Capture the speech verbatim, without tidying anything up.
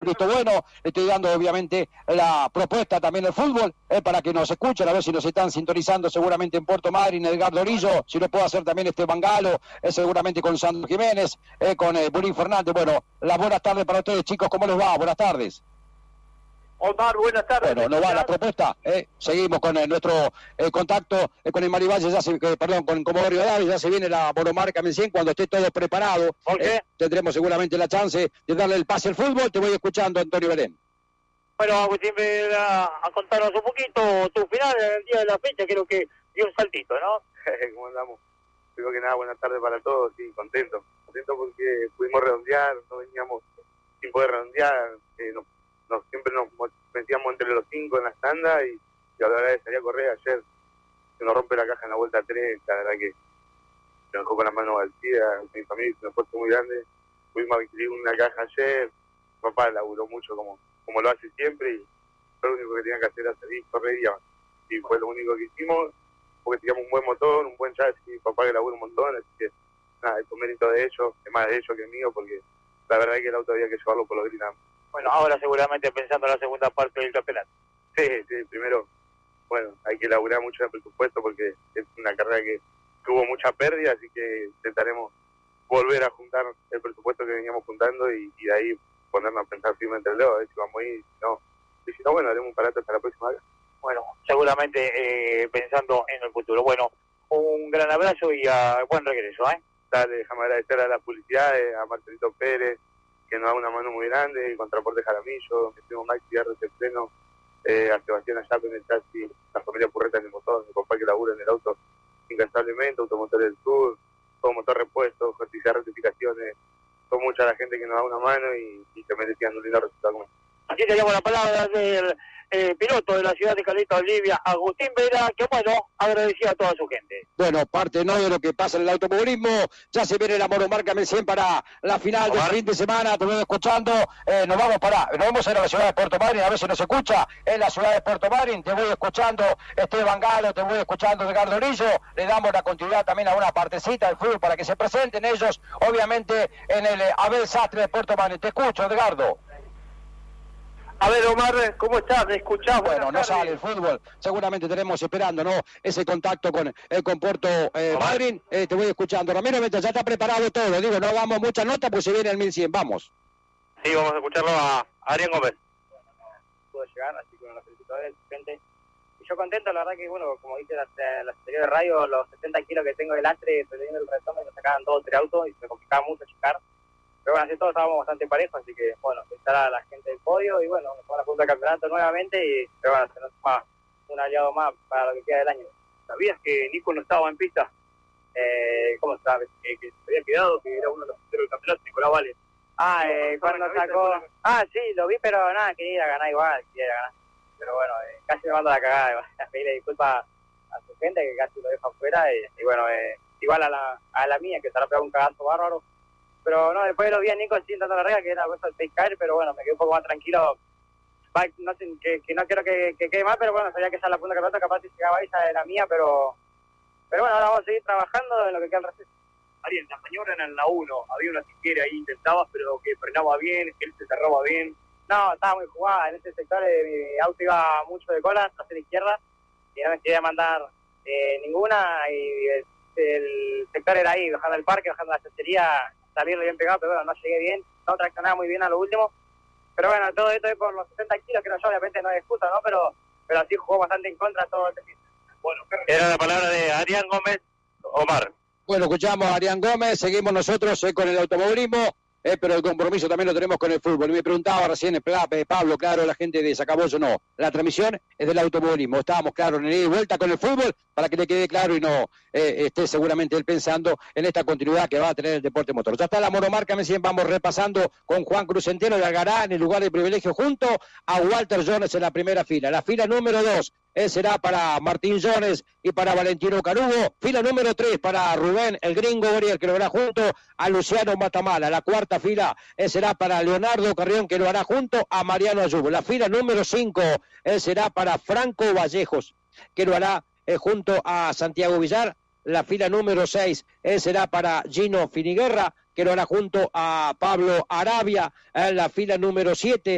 visto bueno. Le estoy dando obviamente la propuesta también del fútbol, eh, para que nos escuchen, a ver si nos están sintonizando seguramente en Puerto Madryn, Edgardo Orillo, si lo puedo hacer también Esteban Galo, eh, seguramente con Sandro Jiménez, eh, con eh, Bulín Fernández. Bueno, las buenas tardes para ustedes, chicos, ¿cómo les va? Buenas tardes. Omar, buenas tardes. Bueno, no va la propuesta, eh. seguimos con eh, nuestro eh, contacto eh, con el Marivalle, ya se, eh, perdón, con Comodoro Rivadavia, ya se viene la monomarca M cien, cuando esté todo preparado, eh, tendremos seguramente la chance de darle el pase al fútbol. Te voy escuchando, Antonio Belén. Bueno, Agustín, a, a contarnos un poquito tu final en el día de la fecha, creo que dio un saltito, ¿no? ¿Cómo andamos? Primero que nada, buenas tardes para todos, sí, contento, contento porque pudimos redondear, no veníamos sin poder redondear, eh, no, no, siempre nos metíamos entre los cinco en la tanda y, y a la hora de salir a correr ayer se nos rompe la caja en la vuelta tres, la verdad que se nos dejó con las manos vacías, mi familia hizo un esfuerzo muy grande, pudimos adquirir una caja ayer, mi papá laburó mucho como, como lo hace siempre y lo único que tenía que hacer era salir, correr y avanzar, y fue lo único que hicimos, porque teníamos un buen motor, un buen chasis, mi papá que labura un montón, así que nada, es un mérito de ellos, es más de ellos que mío, porque la verdad es que el auto había que llevarlo por los gritos. Bueno, ahora seguramente pensando en la segunda parte del campeonato. Sí, sí, primero, bueno, hay que laburar mucho en el presupuesto porque es una carrera que tuvo mucha pérdida, así que intentaremos volver a juntar el presupuesto que veníamos juntando y, y de ahí ponernos a pensar firme entre el dedo, a ver si vamos a ir, si no, y si no, bueno, haremos un parate hasta la próxima vez. Bueno, seguramente eh, pensando en el futuro. Bueno, un gran abrazo y a buen regreso, ¿eh? Dale, déjame agradecer a la publicidad, a Marcelito Pérez, que nos da una mano muy grande, con Transporte Jaramillo, mi primo Maxi R C Pleno, eh, a Sebastián Ayap en el chasis, la familia Purreta en el motor, mi papá que labura en el auto incansablemente, Automotor del Sur, todo motor repuesto, justicia rectificaciones, son mucha la gente que nos da una mano y, y se merecían un lindo resultado. Aquí te llamo la palabra del eh, piloto de la ciudad de Caleta, Olivia, Agustín Vera, que bueno, agradecía a toda su gente. Bueno, parte no de lo que pasa en el automovilismo, ya se viene la monomarca M cien para la final del fin de semana, te voy escuchando, eh, nos vamos para, nos vamos a ir a la ciudad de Puerto Madryn, a ver si nos escucha, en la ciudad de Puerto Madryn, te voy escuchando Esteban Galo, te voy escuchando Edgardo Orillo, le damos la continuidad también a una partecita del fútbol para que se presenten ellos, obviamente en el eh, Abel Sastre de Puerto Madryn. Te escucho, Edgardo. A ver, Omar, ¿cómo estás? ¿Me escuchás? Bueno, no sale el fútbol. Seguramente tenemos esperando, ¿no? Ese contacto con eh, con Puerto eh, Madryn. Eh, te voy escuchando. Ramiro, ya está preparado todo. Digo, no hagamos mucha nota, pues se viene el mil cien. Vamos. Sí, vamos a escucharlo a Adrián Gómez. Puedo llegar, así que bueno, felicitaciones, gente. Y yo contento, la verdad que, bueno, como dice la, la serie de radio, los setenta kilos que tengo del lastre, perdiendo el retome, me sacaban dos o tres autos y me complicaba mucho checar. Pero bueno, así todos estábamos bastante parejos, así que bueno, estar a la gente del podio y bueno, nos vamos a la punta del campeonato nuevamente y pero bueno, se nos suma un aliado más para lo que queda del año. ¿Sabías que Nico no estaba en pista? Eh, ¿Cómo sabes? Eh, que se había quedado, que era uno de los primeros del campeonato, Nicolás Vale. Ah, eh, cuando sacó... Ah, sí, lo vi, pero nada, quería ir a ganar igual, quería ir a ganar. Pero bueno, eh, casi me mando la cagada, a pedirle disculpas a su gente que casi lo deja afuera y, y bueno, eh, igual a la, a la mía que se la pegado un cagazo bárbaro. Pero no, después lo vi a Nico así entrando a la regla, que era cosa de pescar, pero bueno, me quedé un poco más tranquilo. No sé, que, que no quiero que, que quede mal, pero bueno, sabía que esa es la punta de campeonato, capaz si llegaba esa era mía, pero pero bueno, ahora vamos a seguir trabajando en lo que queda el resto. Ariel, la maniobra en la uno, había una siquiera ahí, intentabas, pero que frenaba bien, que él se cerraba bien. No, estaba muy jugada, en ese sector eh, mi auto iba mucho de cola, hacia la izquierda, y no me quería mandar eh, ninguna, y el, el sector era ahí, bajando el parque, bajando la chacería, salirle bien pegado, pero bueno, no llegué bien, no traccionaba muy bien a lo último, pero bueno, todo esto es por los setenta kilos, que no, yo obviamente no es excusa, ¿no? Pero pero así jugó bastante en contra todo este fin. Bueno, era la palabra de Adrián Gómez. Omar. Bueno, escuchamos a Adrián Gómez, seguimos nosotros eh, con el automovilismo, eh, pero el compromiso también lo tenemos con el fútbol. Y me preguntaba recién eh, Pablo, claro, la gente de Sacabollo, no, la transmisión es del automovilismo, estábamos claros en el ida y vuelta con el fútbol, para que le quede claro y no eh, esté seguramente él pensando en esta continuidad que va a tener el deporte motor. Ya está la monomarca, me siguen, vamos repasando con Juan Cruz Centeno de Algará en el lugar de privilegio junto a Walter Jones en la primera fila. La fila número dos eh, será para Martín Jones y para Valentino Carugo. Fila número tres para Rubén, el gringo Borier, que lo hará junto a Luciano Matamala. La cuarta fila eh, será para Leonardo Carrión, que lo hará junto a Mariano Ayubo. La fila número cinco eh, será para Franco Vallejos, que lo hará eh, junto a Santiago Villar. La fila número seis eh, será para Gino Finiguerra, que lo hará junto a Pablo Arabia. En la fila número siete